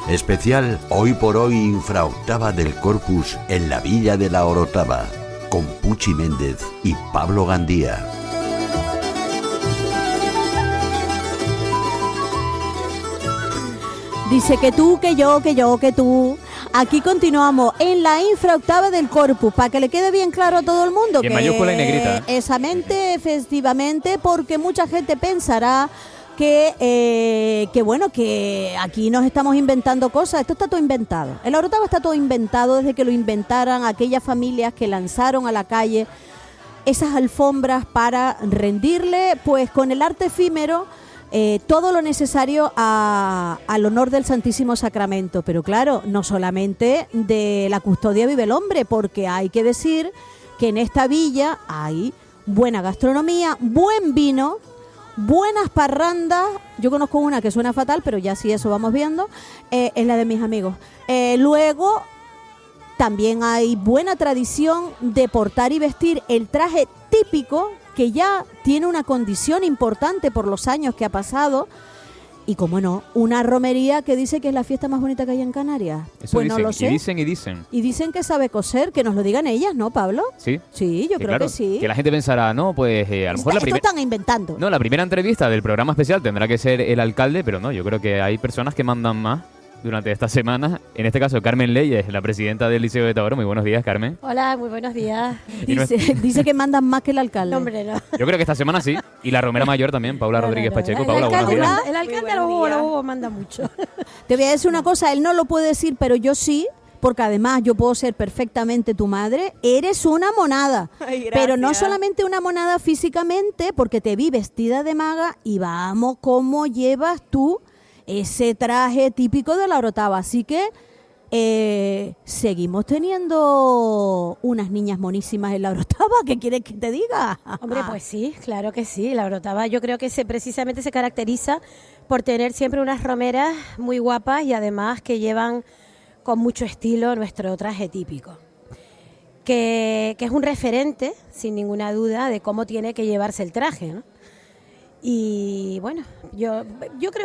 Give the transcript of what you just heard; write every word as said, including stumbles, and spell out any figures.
Especial Hoy por Hoy infraoctava del Corpus en la Villa de la Orotava, con Puchi Méndez y Pablo Gandía. Dice que tú, que yo, que yo, que tú. Aquí continuamos en la infraoctava del Corpus, para que le quede bien claro a todo el mundo. Y en que mayúscula y negrita. Exactamente, efectivamente, porque mucha gente pensará que, eh, que bueno, que aquí nos estamos inventando cosas. Esto está todo inventado. En la orotava está todo inventado desde que lo inventaran aquellas familias que lanzaron a la calle esas alfombras para rendirle, pues con el arte efímero, eh, todo lo necesario a, al honor del Santísimo Sacramento. Pero claro, no solamente de la custodia vive el hombre, porque hay que decir que en esta villa hay buena gastronomía, buen vino, buenas parrandas. Yo conozco una que suena fatal, pero ya sí, eso vamos viendo. Eh, es la de mis amigos. Eh, luego, también hay buena tradición de portar y vestir el traje típico, que ya tiene una condición importante por los años que ha pasado. Y como no, una romería que dice que es la fiesta más bonita que hay en Canarias. Eso pues dicen, no lo sé. y dicen y dicen. Y dicen que sabe coser, que nos lo digan ellas, ¿no, Pablo? Sí. Sí, yo que creo claro, que sí. Que la gente pensará, no, pues eh, a lo mejor la Esto primera... están inventando. No, la primera entrevista del programa especial tendrá que ser el alcalde, pero no, yo creo que hay personas que mandan más durante esta semana. En este caso, Carmen Leyes, la presidenta del Liceo de Tavaro. Muy buenos días, Carmen. Hola, muy buenos días. Dice, dice que mandan más que el alcalde. No, hombre, no. Yo creo que esta semana sí. Y la Romera Mayor también, Paula No, Rodríguez no, no. Pacheco. El Paula, buenos alcalde, días. el alcalde a los bobos, los bobos manda mucho. Te voy a decir una cosa, él no lo puede decir, pero yo sí, porque además yo puedo ser perfectamente tu madre. Eres una monada. Ay, pero no gracias. solamente una monada físicamente, porque te vi vestida de maga y vamos, cómo llevas tú ese traje típico de la orotava. Así que eh, seguimos teniendo unas niñas monísimas en la orotava. ¿Qué quieres que te diga? Hombre, pues sí, claro que sí. La orotava yo creo que se precisamente se caracteriza por tener siempre unas romeras muy guapas y además que llevan con mucho estilo nuestro traje típico. Que, que es un referente, sin ninguna duda, de cómo tiene que llevarse el traje, ¿no? Y bueno, yo, yo creo